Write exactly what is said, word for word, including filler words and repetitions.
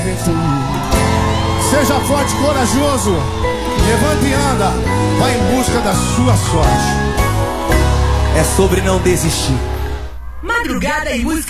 Seja forte e corajoso. Levanta e anda. Vai em busca da sua sorte. É sobre não desistir. Madrugada e música